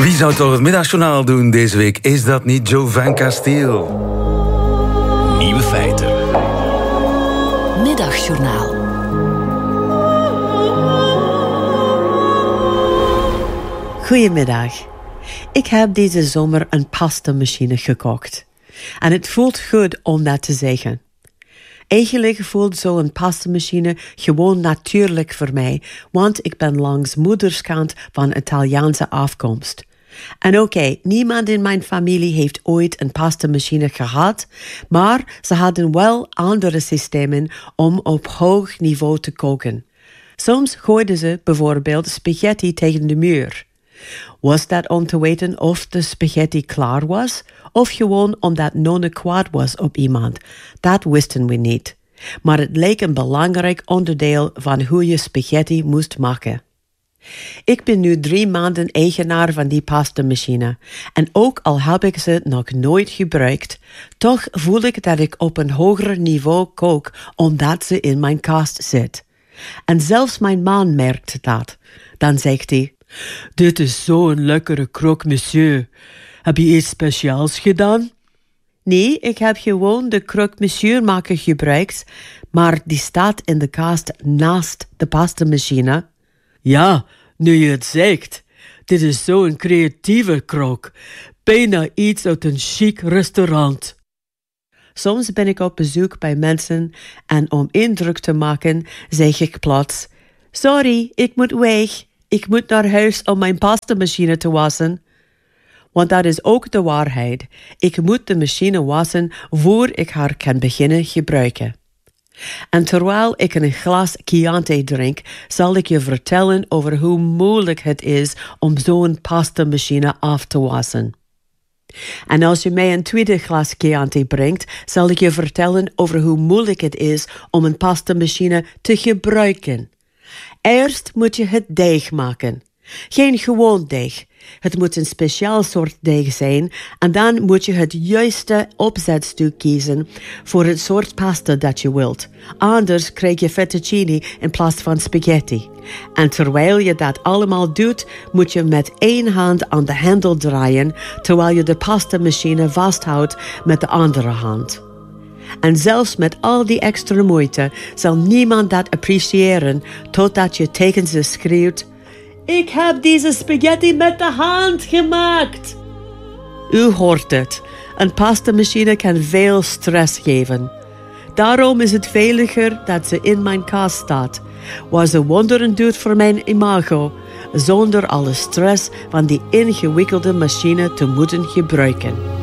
Wie zou toch het middagjournaal doen deze week? Is dat niet Joe van Kasteel? Nieuwe feiten. Middagjournaal. Goedemiddag. Ik heb deze zomer een pastamachine gekocht. En het voelt goed om dat te zeggen. Eigenlijk voelt zo'n pastamachine gewoon natuurlijk voor mij, want ik ben langs moederskant van Italiaanse afkomst. En oké, niemand in mijn familie heeft ooit een pastamachine gehad, maar ze hadden wel andere systemen om op hoog niveau te koken. Soms gooiden ze bijvoorbeeld spaghetti tegen de muur. Was dat om te weten of de spaghetti klaar was, of gewoon omdat nonne kwaad was op iemand? Dat wisten we niet. Maar het leek een belangrijk onderdeel van hoe je spaghetti moest maken. Ik ben nu 3 maanden eigenaar van die pastamachine. En ook al heb ik ze nog nooit gebruikt, toch voel ik dat ik op een hoger niveau kook omdat ze in mijn kast zit. En zelfs mijn man merkt dat. Dan zegt hij: "Dit is zo'n lekkere croque monsieur. Heb je iets speciaals gedaan?" Nee, ik heb gewoon de croque monsieur maker gebruikt, maar die staat in de kast naast de pastamachine. Ja, nu je het zegt. Dit is zo'n creatieve croque. Bijna iets uit een chic restaurant. Soms ben ik op bezoek bij mensen en om indruk te maken zeg ik plots: "Sorry, ik moet weg. Ik moet naar huis om mijn pastamachine te wassen." Want dat is ook de waarheid. Ik moet de machine wassen voor ik haar kan beginnen gebruiken. En terwijl ik een glas Chianti drink, zal ik je vertellen over hoe moeilijk het is om zo'n pastamachine af te wassen. En als je mij een tweede glas Chianti brengt, zal ik je vertellen over hoe moeilijk het is om een pastamachine te gebruiken. Eerst moet je het deeg maken. Geen gewoon deeg. Het moet een speciaal soort deeg zijn en dan moet je het juiste opzetstuk kiezen voor het soort pasta dat je wilt. Anders krijg je fettuccine in plaats van spaghetti. En terwijl je dat allemaal doet, moet je met 1 hand aan de hendel draaien terwijl je de pastamachine vasthoudt met de andere hand. En zelfs met al die extra moeite zal niemand dat appreciëren totdat je tegen ze schreeuwt: "Ik heb deze spaghetti met de hand gemaakt." U hoort het. Een pastamachine kan veel stress geven. Daarom is het veiliger dat ze in mijn kast staat, waar ze wonderen doet voor mijn imago, zonder alle stress van die ingewikkelde machine te moeten gebruiken.